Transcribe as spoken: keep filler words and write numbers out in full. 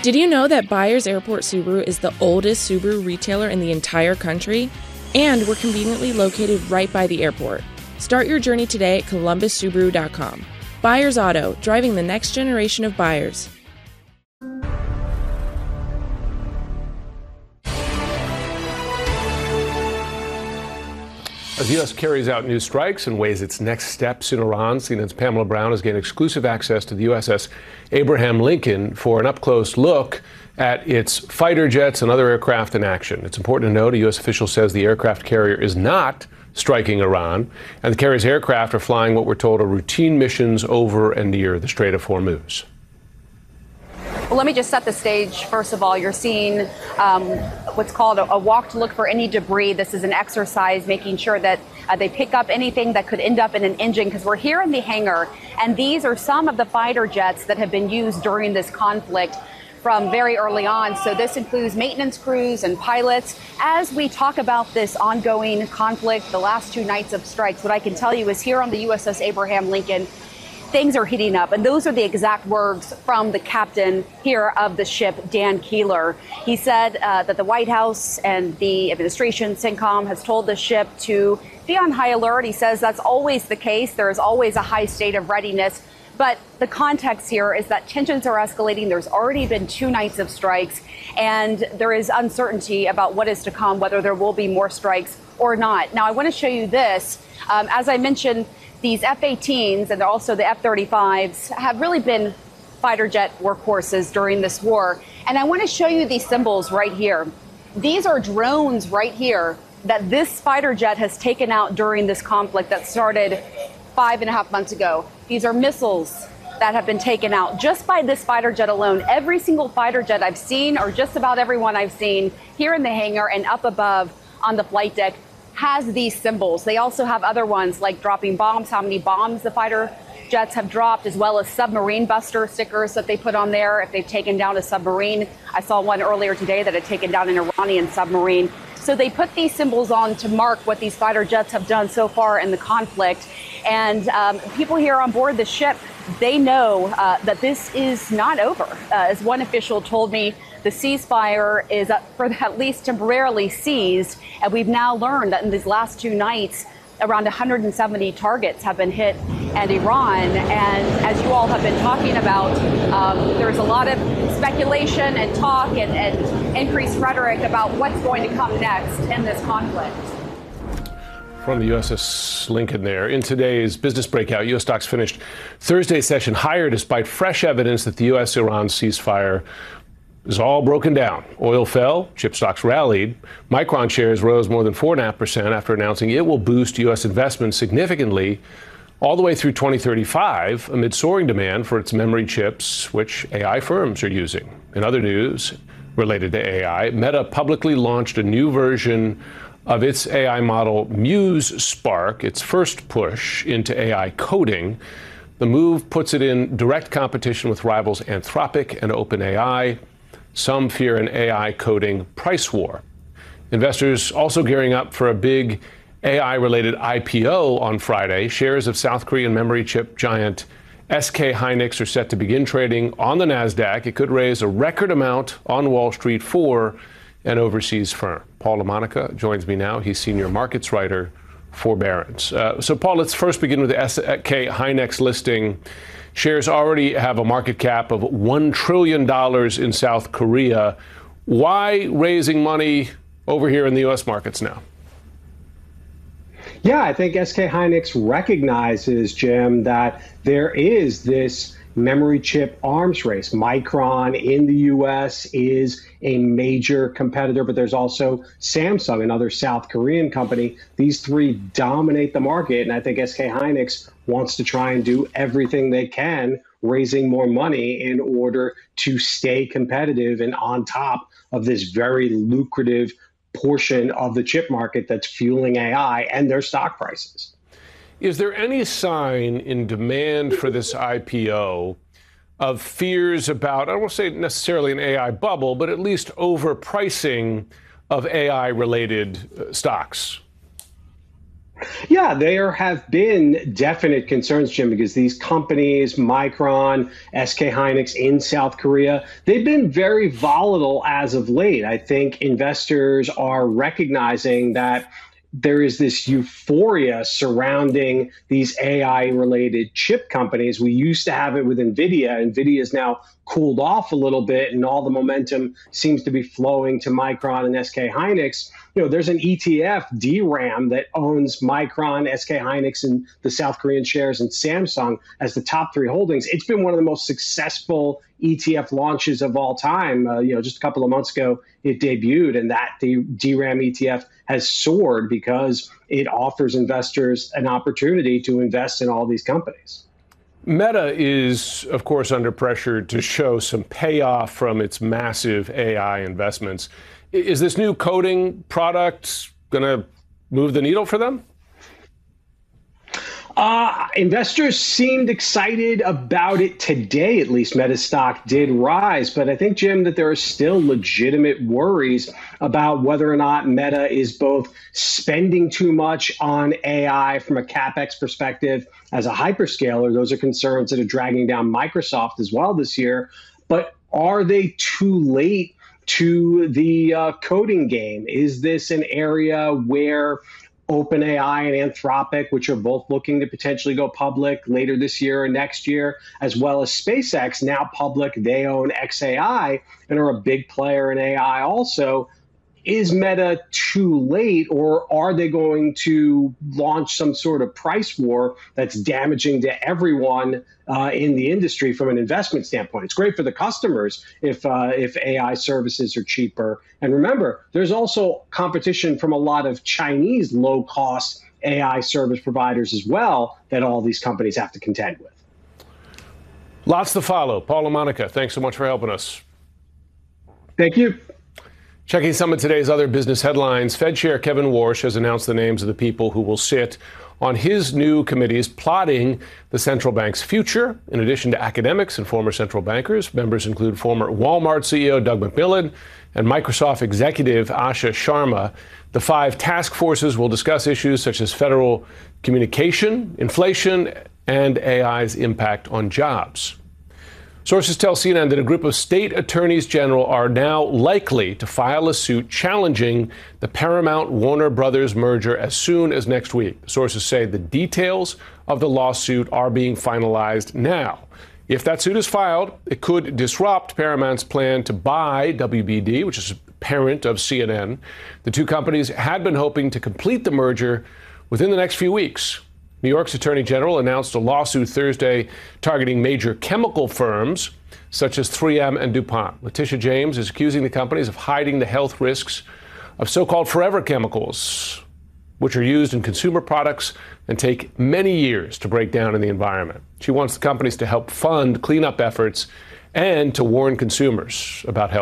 Did you know that Byers Airport Subaru is the oldest Subaru retailer in the entire country? And we're conveniently located right by the airport. Start your journey today at columbus subaru dot com. Byers Auto, driving the next generation of buyers. As the U S carries out new strikes and weighs its next steps in Iran, C N N's Pamela Brown has gained exclusive access to the U S S Abraham Lincoln for an up-close look at its fighter jets and other aircraft in action. It's important to note a U S official says the aircraft carrier is not striking Iran, and the carrier's aircraft are flying what we're told are routine missions over and near the Strait of Hormuz. Well, let me just set the stage. First of all, you're seeing um, what's called a, a walk to look for any debris. This is an exercise making sure that uh, they pick up anything that could end up in an engine, because we're here in the hangar, and these are some of the fighter jets that have been used during this conflict from very early on. So this includes maintenance crews and pilots. As we talk about this ongoing conflict, the last two nights of strikes, what I can tell you is here on the U S S Abraham Lincoln, things are heating up. And those are the exact words from the captain here of the ship, Dan Keeler. He said uh, that the White House and the administration, CENTCOM, has told the ship to be on high alert. He says that's always the case. There is always a high state of readiness. But the context here is that tensions are escalating. There's already been two nights of strikes, and there is uncertainty about what is to come, whether there will be more strikes or not. Now, I want to show you this. Um, as I mentioned, these F eighteens and also the F thirty-fives have really been fighter jet workhorses during this war. And I want to show you these symbols right here. These are drones right here that this fighter jet has taken out during this conflict that started five and a half months ago. These are missiles that have been taken out just by this fighter jet alone. Every single fighter jet I've seen, or just about everyone I've seen here in the hangar and up above on the flight deck, has these symbols. They also have other ones like dropping bombs, how many bombs the fighter jets have dropped, as well as submarine buster stickers that they put on there if they've taken down a submarine. I saw one earlier today that had taken down an Iranian submarine. So they put these symbols on to mark what these fighter jets have done so far in the conflict. And um, people here on board the ship, they know uh, that this is not over. Uh, as one official told me, the ceasefire is uh, for at least temporarily seized. And we've now learned that in these last two nights, around one hundred seventy targets have been hit at Iran. And as you all have been talking about, um, there's a lot of speculation and talk and, and increased rhetoric about what's going to come next in this conflict. From the U S S Lincoln there. In today's business breakout, U S stocks finished Thursday's session higher despite fresh evidence that the U S-Iran ceasefire is all broken down. Oil fell, chip stocks rallied. Micron shares rose more than four point five percent after announcing it will boost U S investment significantly all the way through twenty thirty-five amid soaring demand for its memory chips, which A I firms are using. In other news related to A I, Meta publicly launched a new version of its A I model, Muse Spark, its first push into A I coding. The move puts it in direct competition with rivals Anthropic and OpenAI. Some fear an A I coding price war. Investors also gearing up for a big A I-related I P O on Friday. Shares of South Korean memory chip giant S K Hynix are set to begin trading on the NASDAQ. It could raise a record amount on Wall Street for an overseas firm. Paul LaMonica joins me now. He's senior markets writer for Barron's. Uh, so, Paul, let's first begin with the S K Hynix listing. Shares already have a market cap of one trillion dollars in South Korea. Why raising money over here in the U S markets now? Yeah, I think S K Hynix recognizes, Jim, that there is this memory chip arms race. Micron in the U S is a major competitor, but there's also Samsung, another South Korean company. These three dominate the market, and I think S K Hynix wants to try and do everything they can, raising more money in order to stay competitive and on top of this very lucrative portion of the chip market that's fueling A I and their stock prices. Is there any sign in demand for this I P O of fears about, I don't want to say necessarily an A I bubble, but at least overpricing of A I-related uh, stocks? Yeah, there have been definite concerns, Jim, because these companies, Micron, S K Hynix in South Korea, they've been very volatile as of late. I think investors are recognizing that there is this euphoria surrounding these A I-related chip companies. We used to have it with NVIDIA. NVIDIA is now cooled off a little bit, and all the momentum seems to be flowing to Micron and S K Hynix. You know, there's an E T F, D RAM, that owns Micron, S K Hynix, and the South Korean shares, and Samsung as the top three holdings. It's been one of the most successful E T F launches of all time. Uh, you know, just a couple of months ago, it debuted, and that the D RAM E T F has soared because it offers investors an opportunity to invest in all these companies. Meta is, of course, under pressure to show some payoff from its massive A I investments. Is this new coding product going to move the needle for them? Uh, investors seemed excited about it today. At least Meta stock did rise. But I think, Jim, that there are still legitimate worries about whether or not Meta is both spending too much on A I from a CapEx perspective as a hyperscaler. Those are concerns that are dragging down Microsoft as well this year. But are they too late to the uh, coding game? Is this an area where OpenAI and Anthropic, which are both looking to potentially go public later this year or next year, as well as SpaceX, now public, they own X A I and are a big player in A I also. Is Meta too late, or are they going to launch some sort of price war that's damaging to everyone uh, in the industry from an investment standpoint? It's great for the customers if uh, if A I services are cheaper. And remember, there's also competition from a lot of Chinese low-cost A I service providers as well that all these companies have to contend with. Lots to follow. Paul LaMonica, thanks so much for helping us. Thank you. Checking some of today's other business headlines, Fed Chair Kevin Warsh has announced the names of the people who will sit on his new committees plotting the central bank's future. In addition to academics and former central bankers, members include former Walmart C E O Doug McMillon and Microsoft executive Asha Sharma. The five task forces will discuss issues such as federal communication, inflation, and A I's impact on jobs. Sources tell C N N that a group of state attorneys general are now likely to file a suit challenging the Paramount-Warner Brothers merger as soon as next week. Sources say the details of the lawsuit are being finalized now. If that suit is filed, it could disrupt Paramount's plan to buy W B D, which is a parent of C N N. The two companies had been hoping to complete the merger within the next few weeks. New York's Attorney General announced a lawsuit Thursday targeting major chemical firms such as three M and DuPont. Letitia James is accusing the companies of hiding the health risks of so-called forever chemicals, which are used in consumer products and take many years to break down in the environment. She wants the companies to help fund cleanup efforts and to warn consumers about health.